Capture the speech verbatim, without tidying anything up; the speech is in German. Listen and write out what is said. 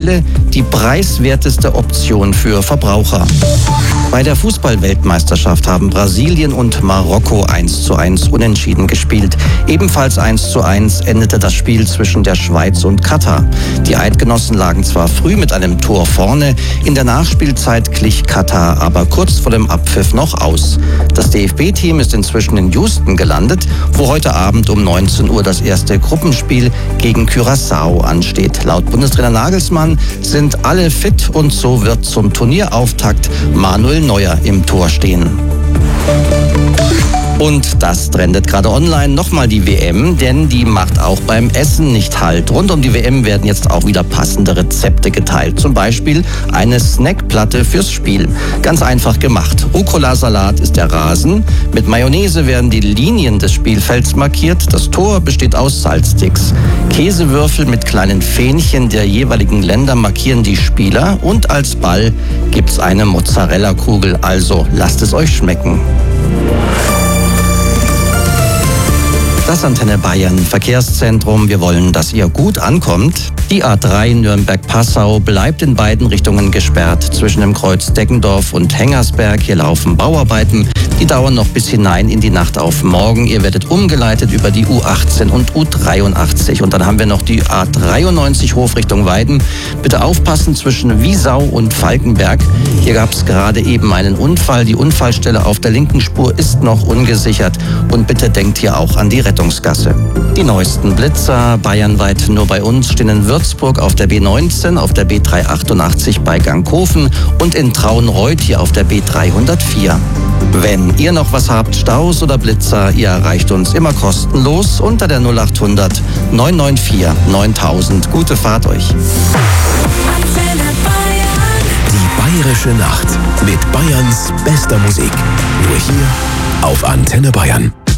Spiele die preiswerteste Option für Verbraucher. Bei der Fußball-Weltmeisterschaft haben Brasilien und Marokko eins zu eins unentschieden gespielt. Ebenfalls eins zu eins endete das Spiel zwischen der Schweiz und Katar. Die Eidgenossen lagen zwar früh mit einem Tor vorne, in der Nachspielzeit glich Katar aber kurz vor dem Abpfiff noch aus. Das D F B-Team ist inzwischen in Houston gelandet, wo heute Abend um neunzehn Uhr das erste Gruppenspiel gegen Curaçao ansteht. Laut Bundestrainer Nagelsmann sind alle fit und so wird zum Turnierauftakt Manuel Neuer im Tor stehen. Und das trendet gerade online. Nochmal die W M, denn die macht auch beim Essen nicht Halt. Rund um die W M werden jetzt auch wieder passende Rezepte geteilt. Zum Beispiel eine Snackplatte fürs Spiel. Ganz einfach gemacht. Rucola-Salat ist der Rasen. Mit Mayonnaise werden die Linien des Spielfelds markiert. Das Tor besteht aus Salzsticks. Käsewürfel mit kleinen Fähnchen der jeweiligen Länder markieren die Spieler. Und als Ball gibt's eine Mozzarella-Kugel. Also lasst es euch schmecken. Das Antenne Bayern Verkehrszentrum. Wir wollen, dass ihr gut ankommt. Die A drei Nürnberg-Passau bleibt in beiden Richtungen gesperrt. Zwischen dem Kreuz Deggendorf und Hengersberg. Hier laufen Bauarbeiten. Die dauern noch bis hinein in die Nacht auf morgen. Ihr werdet umgeleitet über die U achtzehn und U dreiundachtzig. Und dann haben wir noch die A dreiundneunzig Hof Richtung Weiden. Bitte aufpassen zwischen Wiesau und Falkenberg. Hier gab es gerade eben einen Unfall. Die Unfallstelle auf der linken Spur ist noch ungesichert. Und bitte denkt hier auch an die Rettungsgasse. Die neuesten Blitzer bayernweit nur bei uns stehen in Würzburg auf der B neunzehn, auf der B dreihundertachtundachtzig bei Ganghofen und in Traunreuth hier auf der B dreihundertvier. Wenn ihr noch was habt, Staus oder Blitzer, ihr erreicht uns immer kostenlos unter der null achthundert neun neun vier neuntausend. Gute Fahrt euch. Die Bayerische Nacht mit Bayerns bester Musik. Nur hier auf Antenne Bayern.